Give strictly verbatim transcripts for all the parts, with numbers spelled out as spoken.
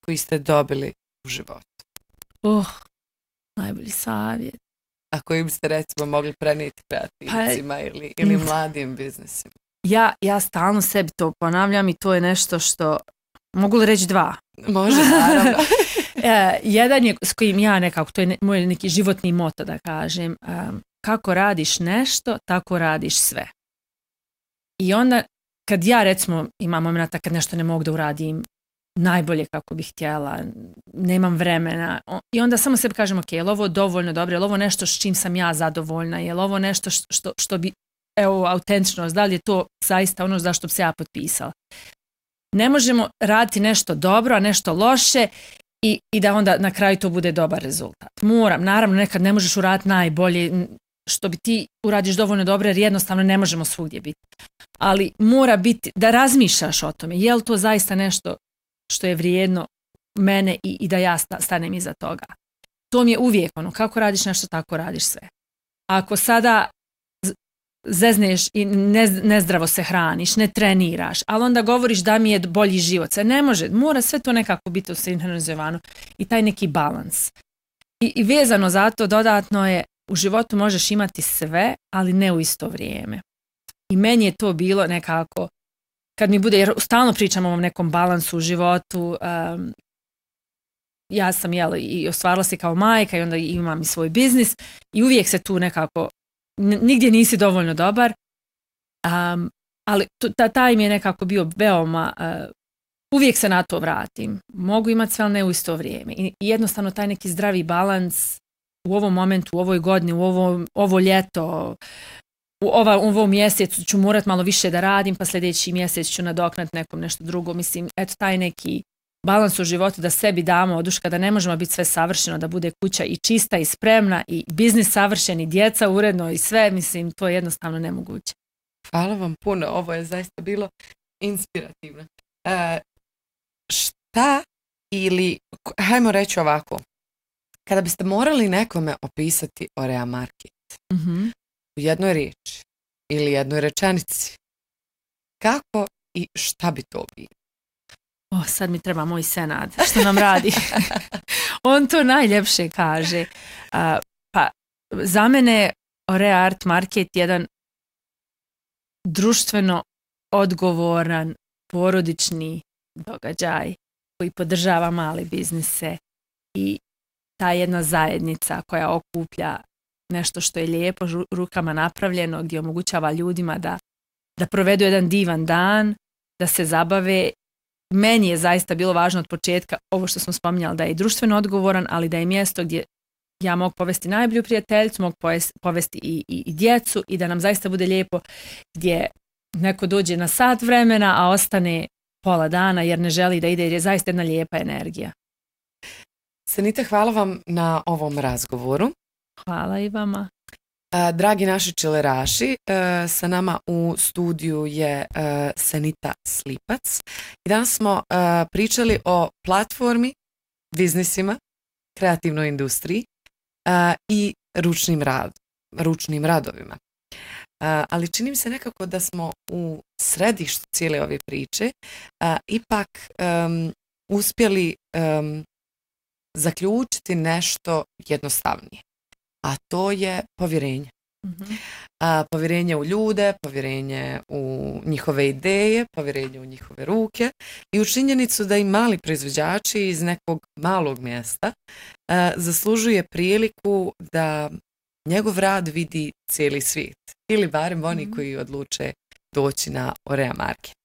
koji ste dobili u životu? Oh, najbolji savjet. A koji biste recimo mogli prenijeti kreativcima pa, ili, ili mladim biznisima? Ja, ja stalno sebi to ponavljam i to je nešto što, mogu li reći dva? Može, naravno. e, jedan je s kojim ja nekako, to je ne, moj neki životni moto da kažem, um, kako radiš nešto, tako radiš sve. I onda kad ja recimo imam momenta kad nešto ne mogu da uradim najbolje kako bih htjela, nemam vremena i onda samo sebi kažem ok, je li ovo dovoljno dobro, je li ovo nešto s čim sam ja zadovoljna, je li ovo nešto što, što, što bi, evo, autentičnost, da li je to zaista ono zašto bi se ja potpisala. Ne možemo raditi nešto dobro, a nešto loše i, i da onda na kraju to bude dobar rezultat. Moram, naravno nekad ne možeš uraditi najbolje, što bi ti uradiš dovoljno dobro jer jednostavno ne možemo svugdje biti. Ali mora biti da razmišljaš o tome, je li to zaista nešto što je vrijedno mene i, i da ja stanem iza toga. To mi je uvijek ono, kako radiš nešto, tako radiš sve. Ako sada zezneš i ne, nezdravo se hraniš, ne treniraš, ali onda govoriš da mi je bolji život, se ne može, mora sve to nekako biti u sinhronizovano i taj neki balans. I, i vezano za to dodatno je, u životu možeš imati sve, ali ne u isto vrijeme. I meni je to bilo nekako, kad mi bude, jer stalno pričam o ovom nekom balansu u životu, um, ja sam jel, i ostvarila se kao majka i onda imam i svoj biznis i uvijek se tu nekako, n- nigdje nisi dovoljno dobar, um, ali ta, taj mi je nekako bio veoma, uh, uvijek se na to vratim. Mogu imati sve, ali ne u isto vrijeme. I, i jednostavno taj neki zdravi balans u ovom momentu, u ovoj godini, u ovo, ovo ljeto, u ova, ovom mjesecu ću morat malo više da radim, pa sljedeći mjesec ću nadoknati nekom nešto drugo. Mislim, eto taj neki balans u životu da sebi damo oduška, da ne možemo biti sve savršeno, da bude kuća i čista i spremna i biznis savršen i djeca uredno i sve, mislim, to je jednostavno nemoguće. Hvala vam puno, ovo je zaista bilo inspirativno. E, šta ili, hajmo reći ovako, kada biste morali nekome opisati Orea Market, Mhm. u jednoj riječi ili jednoj rečenici, kako i šta bi to bilo? O, sad mi treba moj Senad, što nam radi. On to najljepše kaže. A, pa, za mene Orea Art Market je jedan društveno odgovoran, porodični događaj koji podržava male biznise i ta jedna zajednica koja okuplja nešto što je lijepo rukama napravljeno, gdje omogućava ljudima da, da provedu jedan divan dan, da se zabave. Meni je zaista bilo važno od početka ovo što smo spominjali, da je društveno odgovoran, ali da je mjesto gdje ja mogu povesti najbolju prijateljicu, mogu povesti i, i, i djecu i da nam zaista bude lijepo gdje neko dođe na sat vremena, a ostane pola dana jer ne želi da ide, jer je zaista jedna lijepa energija. Senita, hvala vam na ovom razgovoru. Hvala i vama. Dragi naši čileraši, sa nama u studiju je Senita Slipac i danas smo pričali o platformi, biznisima, kreativnoj industriji i ručnim, rad, ručnim radovima. Ali čini mi se nekako da smo u središtu cijele ove priče ipak um, uspjeli um, zaključiti nešto jednostavnije. A to je povjerenje. Mm-hmm. A, povjerenje u ljude, povjerenje u njihove ideje, povjerenje u njihove ruke i u činjenicu da i mali proizvođači iz nekog malog mjesta a, zaslužuje priliku da njegov rad vidi cijeli svijet. Ili barem oni mm-hmm. koji odluče doći na Orea Market.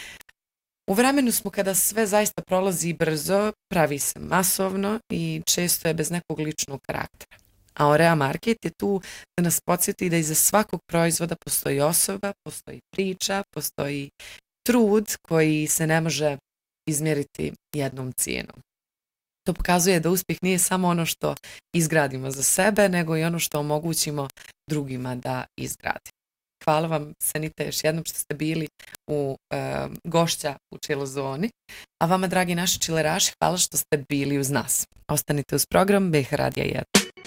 U vremenu smo kada sve zaista prolazi brzo, pravi se masovno i često je bez nekog ličnog karaktera. A Orea Market je tu da nas podsjeti da iza svakog proizvoda postoji osoba, postoji priča, postoji trud koji se ne može izmjeriti jednom cijenom. To pokazuje da uspjeh nije samo ono što izgradimo za sebe, nego i ono što omogućimo drugima da izgradi. Hvala vam, Senita, još jednom što ste bili u e, gošća u Čilozoni. A vama, dragi naši čileraši, hvala što ste bili uz nas. Ostanite uz program B H Radija jedan.